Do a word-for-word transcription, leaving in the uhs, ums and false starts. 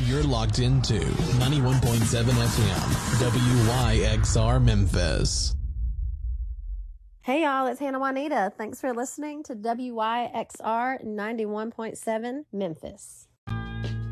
You're locked into ninety-one point seven F M, W Y X R Memphis. Hey y'all, it's Hannah Juanita. Thanks for listening to W Y X R ninety-one point seven Memphis.